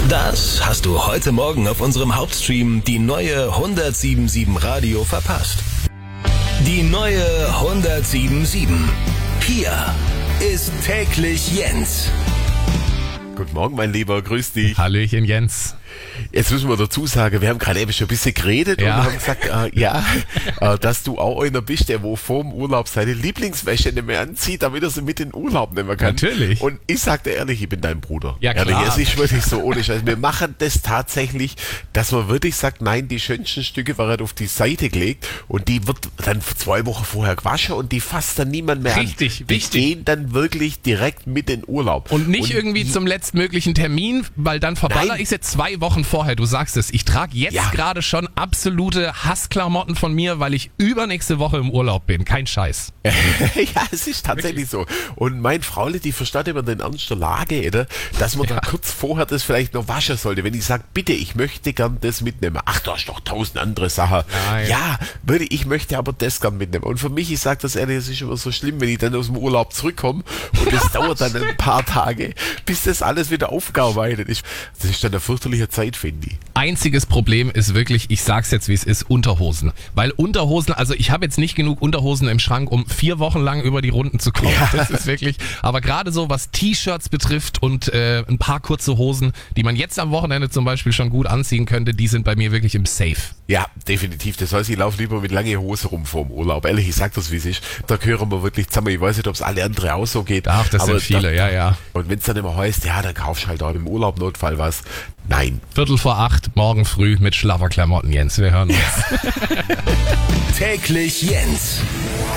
Das hast du heute Morgen auf unserem Hauptstream die neue 107.7 Radio verpasst. Die neue 107.7. Hier ist täglich Jens. Guten Morgen, mein Lieber, grüß dich. Hallöchen, Jens. Jetzt müssen wir dazu sagen, wir haben gerade eben schon ein bisschen geredet und haben gesagt, dass du auch einer bist, der wo vor dem Urlaub seine Lieblingswäsche nicht mehr anzieht, damit er sie mit in den Urlaub nehmen kann. Natürlich. Und ich sag dir ehrlich, ich bin dein Bruder. Ja, klar. Ehrlich, es ist wirklich so ohne Scheiß. Wir machen das tatsächlich, dass man wirklich sagt, nein, die schönsten Stücke werden auf die Seite gelegt und die wird dann 2 Wochen vorher gewaschen und die fasst dann niemand mehr Richtig, an. Die gehen dann wirklich direkt mit in den Urlaub. Und nicht irgendwie zum letztmöglichen Termin, weil dann verballer ich sie 2 Wochen vorher. Du sagst es, ich trage jetzt gerade schon absolute Hassklamotten von mir, weil ich übernächste Woche im Urlaub bin. Kein Scheiß. Ja, es ist tatsächlich so. Und mein Fraule, die versteht immer den Ernst der Lage, oder? Dass man da kurz vorher das vielleicht noch waschen sollte. Wenn ich sage, bitte, ich möchte gern das mitnehmen. Ach, da ist doch 1000 andere Sachen. Nein. Ja, ich möchte aber das gern mitnehmen. Und für mich, ich sage das ehrlich, es ist immer so schlimm, wenn ich dann aus dem Urlaub zurückkomme und es dauert dann ein paar Tage, bis das alles wieder aufgearbeitet ist. Das ist dann eine fürchterliche Zeit, finde ich. Einziges Problem ist wirklich, ich sag's jetzt wie es ist, Unterhosen. Weil Unterhosen, also ich habe jetzt nicht genug Unterhosen im Schrank, um 4 Wochen lang über die Runden zu kommen. Ja. Das ist wirklich, aber gerade so was T-Shirts betrifft und ein paar kurze Hosen, die man jetzt am Wochenende zum Beispiel schon gut anziehen könnte, die sind bei mir wirklich im Safe. Ja, definitiv. Das heißt, ich laufe lieber mit lange Hose rum vorm Urlaub. Ehrlich, ich sag das, wie es ist. Da gehören wir wirklich zusammen. Ich weiß nicht, ob es alle andere auch so geht. Ach, das sind viele, ja. Und wenn es dann immer heißt, ja, dann kaufst du halt auch im Urlaub Notfall was. Nein. 7:45, morgen früh mit Schlafferklamotten, Jens. Wir hören uns. Täglich Jens.